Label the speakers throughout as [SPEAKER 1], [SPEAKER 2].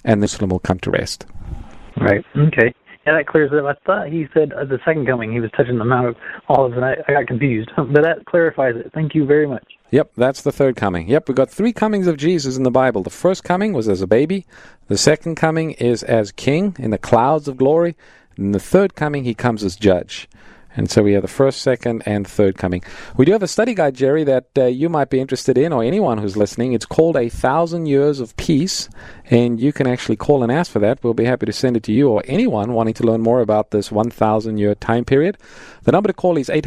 [SPEAKER 1] and Jerusalem will come to rest.
[SPEAKER 2] Right. Okay. Yeah, that clears it up. I thought he said the second coming, he was touching the Mount of Olives, and I got confused. But that clarifies it. Thank you very much.
[SPEAKER 1] Yep, that's the third coming. Yep, we've got 3 comings of Jesus in the Bible. The first coming was as a baby. The second coming is as king in the clouds of glory. And the third coming, he comes as judge. And so we have the first, second, and third coming. We do have a study guide, Jerry, that you might be interested in, or anyone who's listening. It's called 1,000 Years of Peace, and you can actually call and ask for that. We'll be happy to send it to you or anyone wanting to learn more about this 1,000-year time period. The number to call is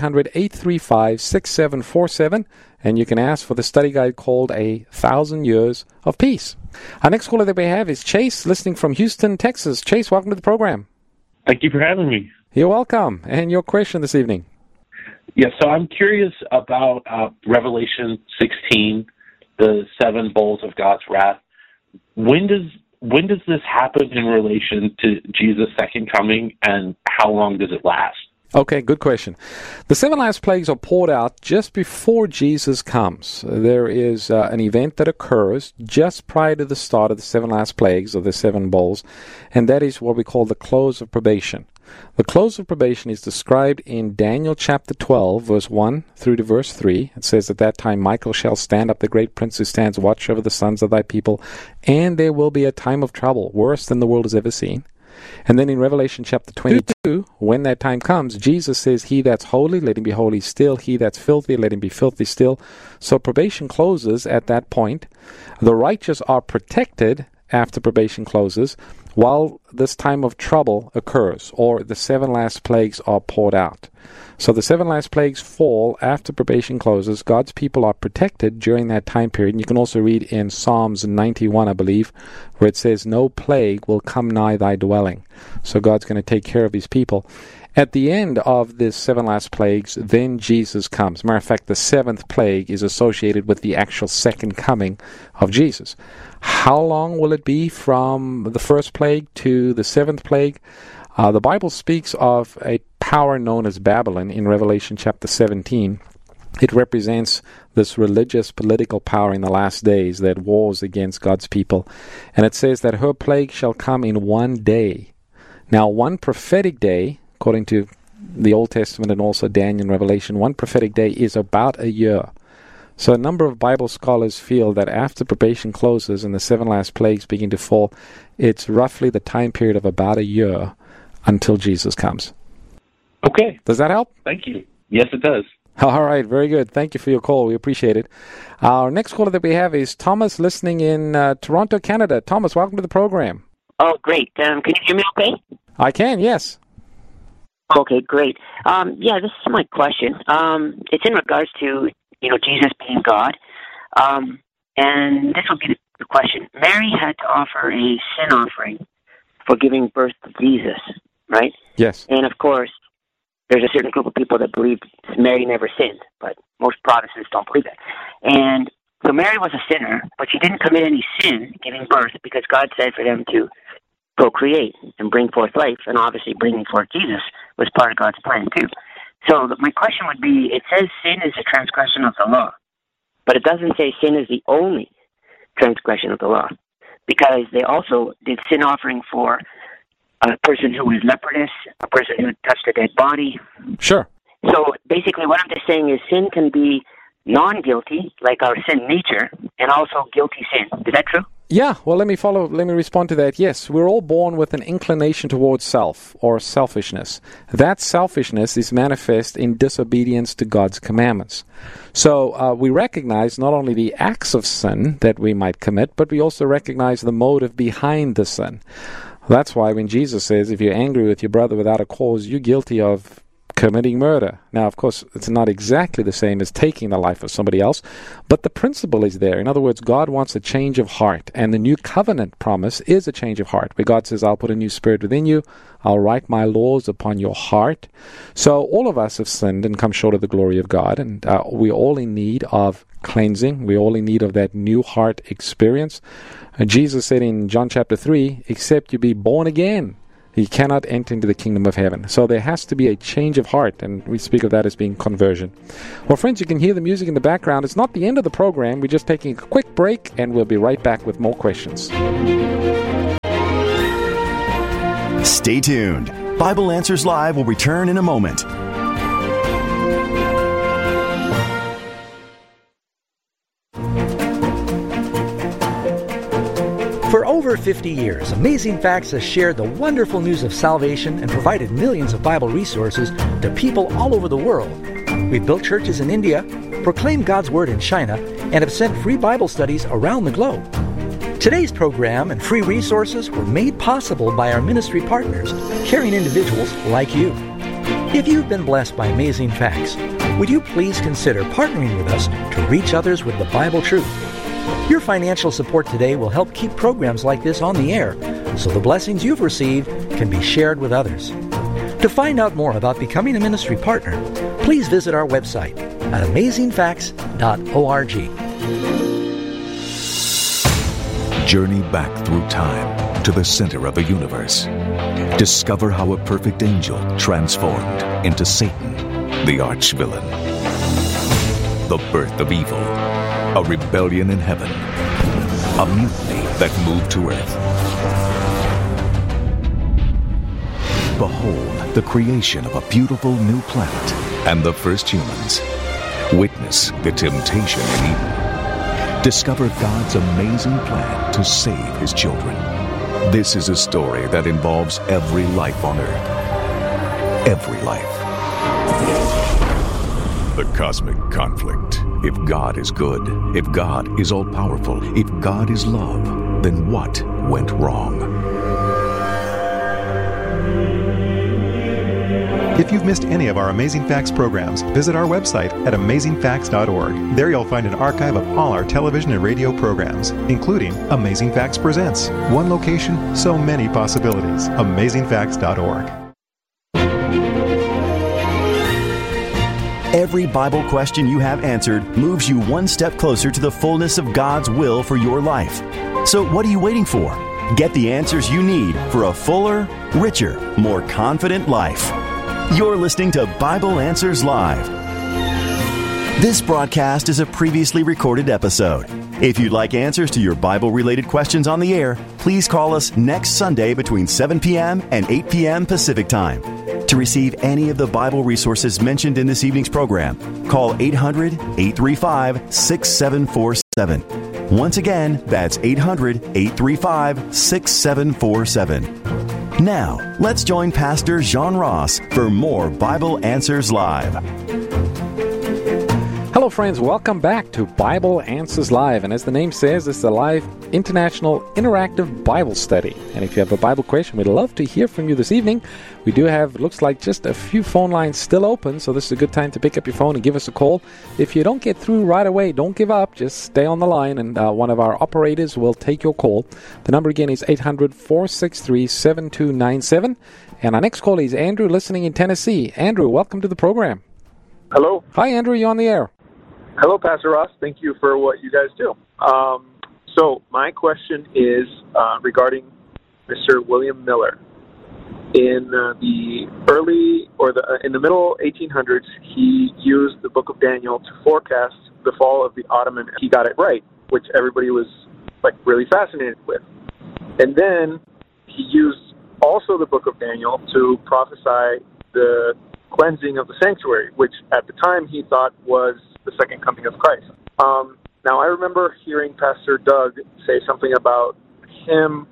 [SPEAKER 1] 800-835-6747, and you can ask for the study guide called 1,000 Years of Peace. Our next caller that we have is Chase, listening from Houston, Texas. Chase, welcome to the program.
[SPEAKER 3] Thank you for having me.
[SPEAKER 1] You're welcome. And your question this evening?
[SPEAKER 3] Yes, so I'm curious about Revelation 16, the 7 bowls of God's wrath. When does this happen in relation to Jesus' second coming, and how long does it last?
[SPEAKER 1] Okay, good question. The 7 last plagues are poured out just before Jesus comes. There is an event that occurs just prior to the start of the 7 last plagues, or the 7 bowls, and that is what we call the close of probation. The close of probation is described in Daniel chapter 12, verse 1 through to verse 3. It says, "At that time Michael shall stand up, the great prince who stands watch over the sons of thy people, and there will be a time of trouble, worse than the world has ever seen." And then in Revelation chapter 22, when that time comes, Jesus says, "He that's holy, let him be holy still. He that's filthy, let him be filthy still." So probation closes at that point. The righteous are protected after probation closes, while this time of trouble occurs, or the 7 last plagues are poured out. So the 7 last plagues fall after probation closes. God's people are protected during that time period. And you can also read in Psalms 91, I believe, where it says, "No plague will come nigh thy dwelling." So God's going to take care of his people. At the end of this 7 last plagues, then Jesus comes. Matter of fact, the 7th plague is associated with the actual second coming of Jesus. How long will it be from the first plague to the 7th plague? The Bible speaks of a power known as Babylon in Revelation chapter 17. It represents this religious, political power in the last days that wars against God's people. And it says that her plague shall come in one day. Now, one prophetic day, according to the Old Testament and also Daniel and Revelation, one prophetic day is about a year. So a number of Bible scholars feel that after probation closes and the 7 last plagues begin to fall, it's roughly the time period of about a year until Jesus comes.
[SPEAKER 3] Okay.
[SPEAKER 1] Does that help?
[SPEAKER 3] Thank you. Yes, it does.
[SPEAKER 1] All right, very good. Thank you for your call. We appreciate it. Our next caller that we have is Thomas, listening in Toronto, Canada. Thomas, welcome to the program.
[SPEAKER 4] Oh, great. Can you hear me okay?
[SPEAKER 1] I can, yes.
[SPEAKER 4] Okay, great. Yeah, this is my question. It's in regards to, Jesus being God. And this will be the question. Mary had to offer a sin offering for giving birth to Jesus, right?
[SPEAKER 1] Yes.
[SPEAKER 4] And, of course, there's a certain group of people that believe Mary never sinned, but most Protestants don't believe that. And so Mary was a sinner, but she didn't commit any sin giving birth because God said for them to procreate and bring forth life, and obviously bringing forth Jesus was part of God's plan too. So my question would be, it says sin is a transgression of the law, but it doesn't say sin is the only transgression of the law, because they also did sin offering for a person who was leprous, a person who touched a dead body.
[SPEAKER 1] Sure.
[SPEAKER 4] So basically what I'm just saying is sin can be non-guilty, like our sin nature, and also guilty sin. Is that true?
[SPEAKER 1] Yeah, well, let me respond to that. Yes, we're all born with an inclination towards self, or selfishness. That selfishness is manifest in disobedience to God's commandments. So we recognize not only the acts of sin that we might commit, but we also recognize the motive behind the sin. That's why when Jesus says, if you're angry with your brother without a cause, you're guilty of committing murder. Now, of course, it's not exactly the same as taking the life of somebody else, but the principle is there. In other words, God wants a change of heart, and the new covenant promise is a change of heart, where God says, I'll put a new spirit within you, I'll write my laws upon your heart. So all of us have sinned and come short of the glory of God, and we're all in need of cleansing. We're all in need of that new heart experience. Jesus said in John chapter 3, except you be born again, you cannot enter into the kingdom of heaven. So there has to be a change of heart, and we speak of that as being conversion. Well, friends, you can hear the music in the background. It's not the end of the program. We're just taking a quick break, and we'll be right back with more questions.
[SPEAKER 5] Stay tuned. Bible Answers Live will return in a moment.
[SPEAKER 6] For over 50 years, Amazing Facts has shared the wonderful news of salvation and provided millions of Bible resources to people all over the world. We've built churches in India, proclaimed God's Word in China, and have sent free Bible studies around the globe. Today's program and free resources were made possible by our ministry partners, caring individuals like you. If you've been blessed by Amazing Facts, would you please consider partnering with us to reach others with the Bible truth? Your financial support today will help keep programs like this on the air, so the blessings you've received can be shared with others. To find out more about becoming a ministry partner, please visit our website at amazingfacts.org.
[SPEAKER 7] Journey back through time to the center of the universe. Discover how a perfect angel transformed into Satan, the arch-villain. The birth of evil. A rebellion in heaven. A mutiny that moved to earth. Behold the creation of a beautiful new planet and the first humans. Witness the temptation in Eden. Discover God's amazing plan to save His children. This is a story that involves every life on earth. Every life. The cosmic conflict. If God is good, if God is all-powerful, if God is love, then what went wrong?
[SPEAKER 8] If you've missed any of our Amazing Facts programs, visit our website at amazingfacts.org. There you'll find an archive of all our television and radio programs, including Amazing Facts Presents. One location, so many possibilities. amazingfacts.org.
[SPEAKER 5] Every Bible question you have answered moves you one step closer to the fullness of God's will for your life. So what are you waiting for? Get the answers you need for a fuller, richer, more confident life. You're listening to Bible Answers Live. This broadcast is a previously recorded episode. If you'd like answers to your Bible-related questions on the air, please call us next Sunday between 7 p.m. and 8 p.m. Pacific Time. To receive any of the Bible resources mentioned in this evening's program, call 800-835-6747. Once again, that's 800-835-6747. Now, let's join Pastor Jean Ross for more Bible Answers Live.
[SPEAKER 1] Hello, friends. Welcome back to Bible Answers Live. And as the name says, it's a live international interactive Bible study. And if you have a Bible question, we'd love to hear from you this evening. We do have, looks like, just a few phone lines still open, so this is a good time to pick up your phone and give us a call. If you don't get through right away, don't give up. Just stay on the line, and one of our operators will take your call. The number again is 800-463-7297. And our next call is Andrew, listening in Tennessee. Andrew, welcome to the program.
[SPEAKER 9] Hello.
[SPEAKER 1] Hi, Andrew. You're on the air.
[SPEAKER 9] Hello, Pastor Ross. Thank you for what you guys do. So my question is regarding Mr. William Miller. In the middle 1800s, he used the Book of Daniel to forecast the fall of the Ottoman. He got it right, which everybody was really fascinated with. And then he used also the Book of Daniel to prophesy the cleansing of the sanctuary, which at the time he thought was the second coming of Christ. Now, I remember hearing Pastor Doug say something about him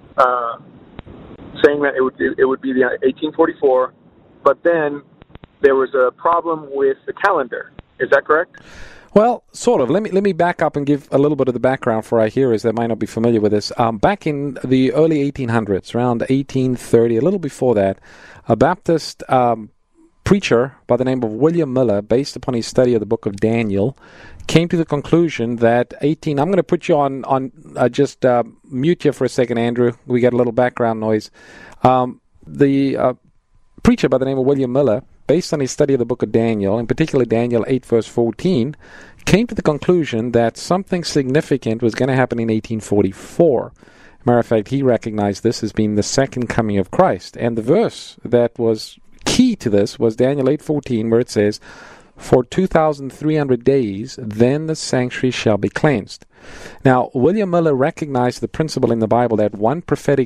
[SPEAKER 9] saying that it would be the 1844, but then there was a problem with the calendar. Is that correct?
[SPEAKER 1] Well, sort of. Let me back up and give a little bit of the background for our hearers that might not be familiar with this. Back in the early 1800s, around 1830, a little before that, a Baptist preacher by the name of William Miller, based upon his study of the book of Daniel, came to the conclusion that I'm going to put you on just mute you for a second, Andrew. We got a little background noise. The preacher by the name of William Miller, based on his study of the book of Daniel, in particular Daniel 8 verse 14, came to the conclusion that something significant was going to happen in 1844. Matter of fact, he recognized this as being the second coming of Christ. And the verse that was key to this was Daniel 8:14, where it says, "For 2,300 days, then the sanctuary shall be cleansed." Now, William Miller recognized the principle in the Bible that one prophetic